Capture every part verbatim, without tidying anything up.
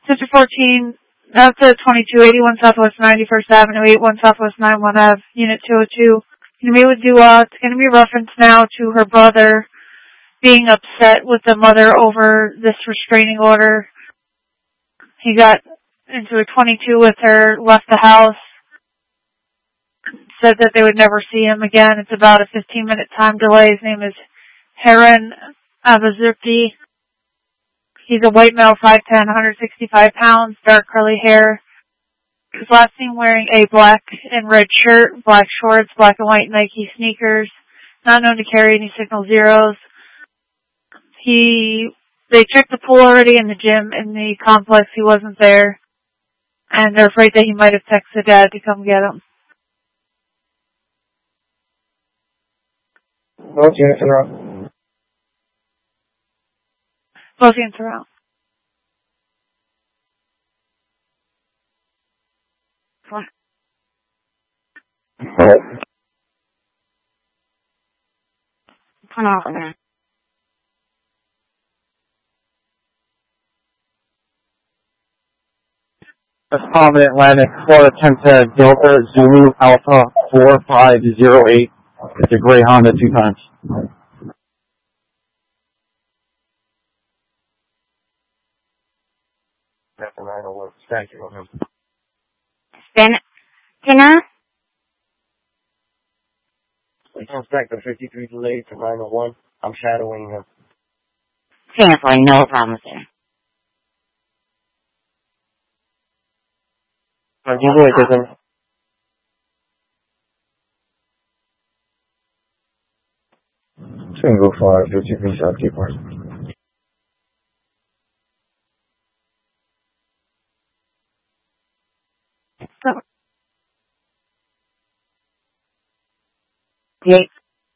Sister fourteen, that's a twenty-two eighty-one Southwest ninety-first Avenue, eighty-one Southwest ninety-one Ave, Unit two oh two. Going to be with Dua. It's going to be reference now to her brother being upset with the mother over this restraining order. He got into a twenty-two with her, left the house, said that they would never see him again. It's about a fifteen minute time delay. His name is Heron Abazurti. He's a white male, five ten, one hundred sixty-five pounds, dark curly hair. He was last seen wearing a black and red shirt, black shorts, black and white Nike sneakers. Not known to carry any signal zeros. He, they checked the pool already in the gym in the complex. He wasn't there. And they're afraid that he might have texted Dad to come get him. Both units are out. Both units are out. What? Alright. Come on over there. That's Common Atlantic, Florida ten ten, Delta Zulu Alpha four five zero eight. It's a gray Honda two times. That's a nine oh one. Thank you. Spin. Tina? Inspector fifty-three delayed to nine oh one. I'm shadowing him. Seriously, no problems there. I'm usually taking single five fifty-three South Key Park. Eight.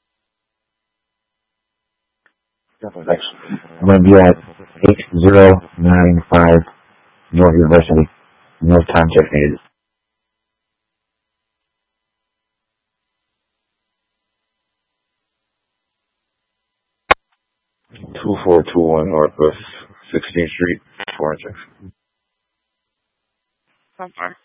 I'm going to be at eight zero nine five North University, North Time Check needed. two four two one Northwest sixteenth Street, four and six. So far.